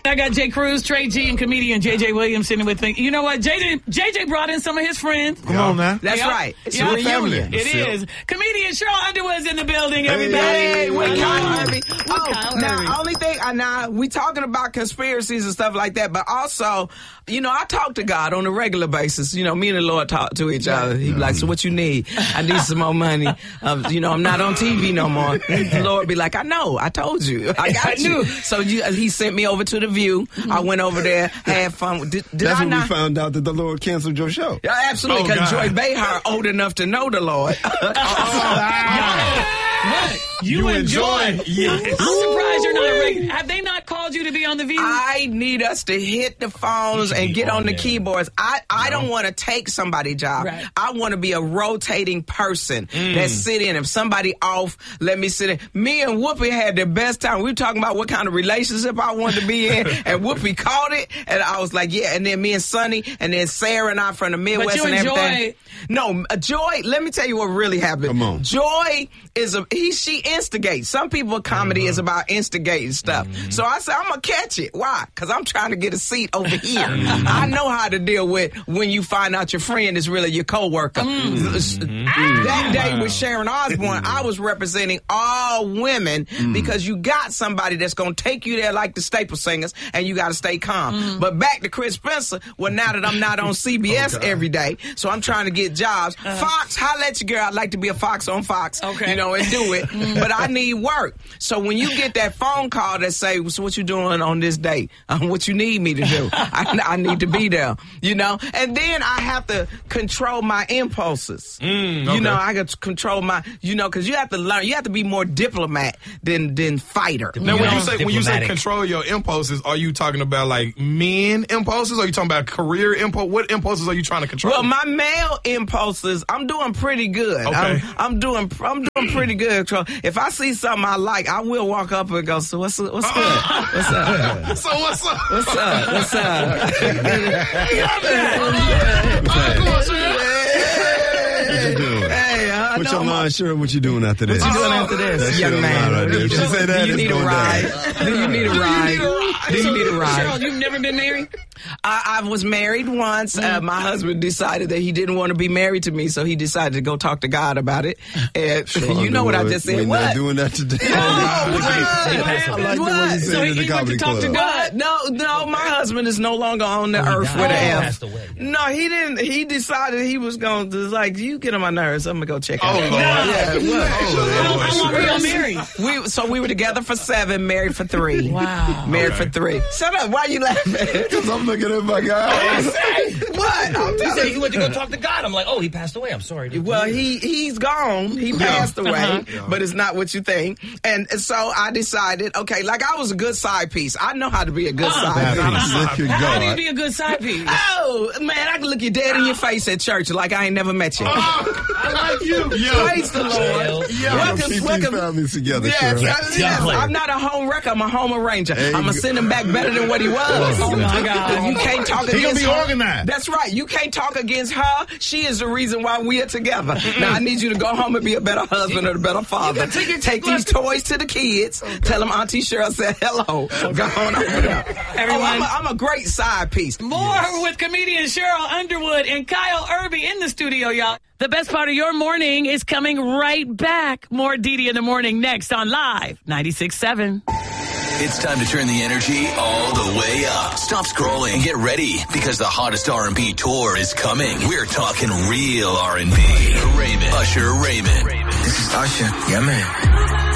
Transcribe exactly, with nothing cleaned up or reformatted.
I got Jay Cruz, Trey G, and comedian J J Williams sitting with me. You know what? J J, J J brought in some of his friends. Come on now. That's yeah. right. It's yeah. a reunion. It Still. is. Comedian Cheryl Underwood's in the building, everybody. Hey, with Kyle Irby. Oh, Kyle now, Irby. only thing, uh, now, we talking about conspiracies and stuff like that, but also, you know, I talk to God on a regular basis. You know, me and the Lord talk to each other. He be like, so what you need? I need some more money. Um, you know, I'm not on T V no more. The Lord be like, I know. I told you. I got I you. knew. So you, uh, he sent me over to The View. I went over there, had fun. Did, did That's I when not? we found out that the Lord canceled your show. Yeah, absolutely, Oh, because God. Joy Behar old enough to know the Lord. What? You, You enjoy. enjoy. Yes. I'm surprised you're not a regular. Have they not called you to be on The View? I need us to hit the phones and get on the keyboards. I, I don't want to take somebody's job. Right. I want to be a rotating person that sit in. If somebody off, let me sit in. Me and Whoopi had the best time. We were talking about what kind of relationship I wanted to be in, and Whoopi called it, and I was like, yeah. And then me and Sonny, and then Sarah and I from the Midwest you and and everything. Joy- No, uh, Joy, let me tell you what really happened. Come on. Joy is a, he, she instigates. Some people, comedy is about instigating stuff. So I said, I'm going to catch it. Why? Because I'm trying to get a seat over here. I know how to deal with when you find out your friend is really your coworker. That day with Sharon Osbourne, I was representing all women because you got somebody that's going to take you there like the Staple Singers, and you got to stay calm. But back to Chris Spencer, well, now that I'm not on C B S every day, so I'm trying to get jobs. Fox, holla at your girl. I'd like to be a Fox on Fox, Okay. you know, and do it. But I need work. So when you get that phone call that say, so what you doing on this day? Um, what you need me to do? I, I need to be there, you know? And then I have to control my impulses. Mm, You okay. know, I got to control my, you know, because you have to learn, you have to be more diplomat than than fighter. Now, you when know? you say when you say Diplomatic. control your impulses, are you talking about like men impulses? Or are you talking about career impulse? What impulses are you trying to control? Well, my male impulses, I'm doing pretty good. Okay. I'm, I'm doing, I'm doing pretty good. If I see something I like, I will walk up and go, so what's, what's good? What's up? so what's up? What's up? What's up? What you doing? Hey, I Put know your my- mind sure what you doing after this. What you doing after this, That's young your man? mind right there. If she say that, Do you it's need a going ride? down. Do you need a ride? Do you need a ride? Cheryl, you've never been married? I, I was married once. Uh, my husband decided that he didn't want to be married to me, so he decided to go talk to God about it. And you know what I just said? We're What? not doing that today. Oh, what? I like the way you What? said So it he in the went to comedy talk to club. God? No, no, my husband is no longer on the he earth died. with Oh. an He F. passed away, yeah. No, he didn't. He decided he was going to, like, you get on my nerves. I'm going to go check out. Oh, Lord. Yeah, what? How, how long were y'all married? We, so we were together for seven, married for three. Wow. Married Okay. for three. Shut up. Why you laughing? Because I'm looking at my guy. What? I'm He said telling he went to go talk to God. I'm like, oh, he passed away. I'm sorry. you. Well, he, he's gone. He passed away, but it's not what you think. And so I decided, okay, like I was a good side piece. I know how to be a good side piece. Look at How do you God. be a good side piece? Oh, man, I can look you dead in your face at church like I ain't never met you. I like you. Praise the Lord. Yeah. Welcome, Keep these welcome. families together, Yes, Cheryl. I- yes, player. I'm not a home wrecker. I'm a home arranger. There you I'm going to go. send him back better than what he was. Oh, my God. You can't talk He gonna against be her. organized. That's right. You can't talk against her. She is the reason why we are together. Now, I need you to go home and be a better husband or a better father. Take these toys to the kids. Tell them Auntie Cheryl said hello. Go on over there. Everyone. Oh, I'm, a, I'm a great side piece. More with comedian Cheryl Underwood and Kyle Irby in the studio, y'all. The best part of your morning is coming right back. More D D in the morning next on Live ninety-six point seven. It's time to turn the energy all the way up. Stop scrolling and get ready because the hottest R and B tour is coming. We're talking real R and B. Raymond, Usher Raymond. This is Usher. Yeah, man.